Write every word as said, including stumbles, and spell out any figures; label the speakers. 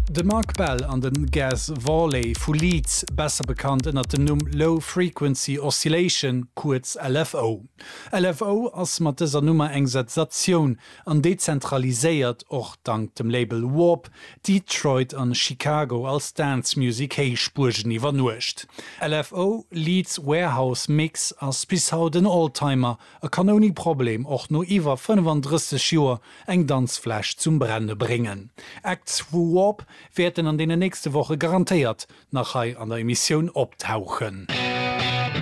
Speaker 1: De Mark Bell an den Gas Valley vu Leeds, besser bekannt ënner den Numm Low Frequency Oscillation, kurz L F O. L F O ass mat dëser Nummer eng Sensatioun an dezentraliséiert och dank dem Label Warp, Detroit an Chicago als Dance-Music-Hey-Spurgen iwwer nuecht. L F O Leeds Warehouse Mix ass bis haut den Oldtimer e kanoni Problem och no iwwer fünfunddreißig Joer eng Dansflash zum Brenne bringen. Acts vu Warp werden an de nächste Woche garantiert nach Hai an der Emission optauchen.